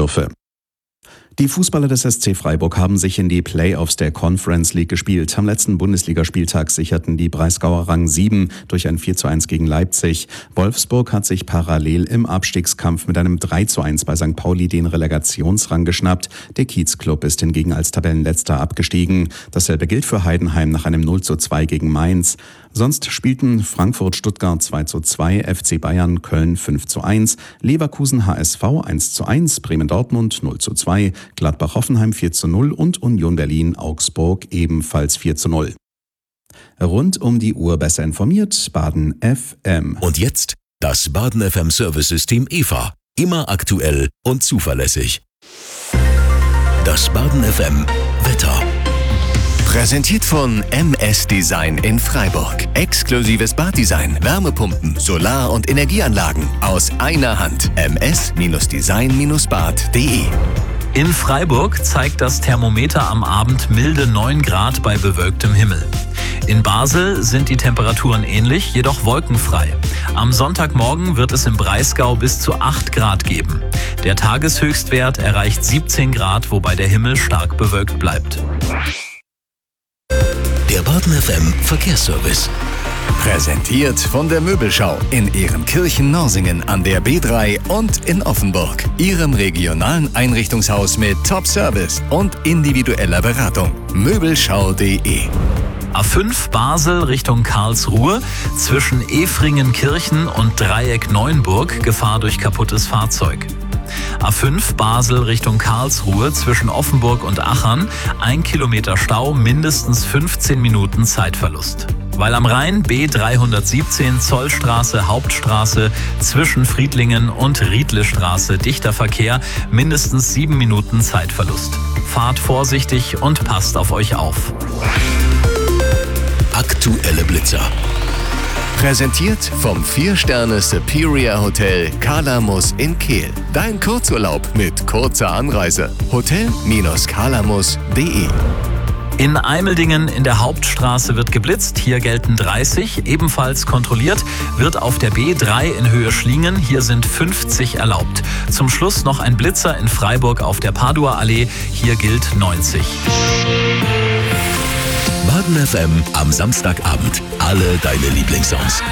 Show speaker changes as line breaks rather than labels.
dürfe. Die Fußballer des SC Freiburg haben sich in die Playoffs der Conference League gespielt. Am letzten Bundesligaspieltag sicherten die Breisgauer Rang 7 durch ein 4:1 gegen Leipzig. Wolfsburg hat sich parallel im Abstiegskampf mit einem 3:1 bei St. Pauli den Relegationsrang geschnappt. Der Kiezclub ist hingegen als Tabellenletzter abgestiegen. Dasselbe gilt für Heidenheim nach einem 0:2 gegen Mainz. Sonst spielten Frankfurt-Stuttgart 2:2, FC Bayern Köln 5:1, Leverkusen HSV 1:1, Bremen-Dortmund 0:2, Gladbach-Hoffenheim 4:0 und Union Berlin-Augsburg ebenfalls 4:0. Rund um die Uhr besser informiert, Baden FM.
Und jetzt das Baden FM Service-System EVA. Immer aktuell und zuverlässig. Das Baden FM Wetter.
Präsentiert von MS Design in Freiburg. Exklusives Baddesign, Wärmepumpen, Solar- und Energieanlagen aus einer Hand. ms-design-bad.de.
In Freiburg zeigt das Thermometer am Abend milde 9 Grad bei bewölktem Himmel. In Basel sind die Temperaturen ähnlich, jedoch wolkenfrei. Am Sonntagmorgen wird es im Breisgau bis zu 8 Grad geben. Der Tageshöchstwert erreicht 17 Grad, wobei der Himmel stark bewölkt bleibt.
Der Baden FM Verkehrsservice.
Präsentiert von der Möbelschau in Ehrenkirchen-Norsingen an der B3 und in Offenburg. Ihrem regionalen Einrichtungshaus mit Top-Service und individueller Beratung. Möbelschau.de.
A5 Basel Richtung Karlsruhe, zwischen Efringenkirchen und Dreieck Neuenburg, Gefahr durch kaputtes Fahrzeug. A5 Basel Richtung Karlsruhe, zwischen Offenburg und Achern, 1 Kilometer Stau, mindestens 15 Minuten Zeitverlust. Weil am Rhein B317 Zollstraße, Hauptstraße, zwischen Friedlingen und Riedlestraße dichter Verkehr, mindestens 7 Minuten Zeitverlust. Fahrt vorsichtig und passt auf euch auf.
Aktuelle Blitzer.
Präsentiert vom 4-Sterne Superior Hotel Calamus in Kehl. Dein Kurzurlaub mit kurzer Anreise. Hotel-calamus.de.
In Eimeldingen in der Hauptstraße wird geblitzt, hier gelten 30. Ebenfalls kontrolliert wird auf der B3 in Höhe Schlingen, hier sind 50 erlaubt. Zum Schluss noch ein Blitzer in Freiburg auf der Padua-Allee, hier gilt 90.
Baden FM am Samstagabend. Alle deine Lieblingssongs.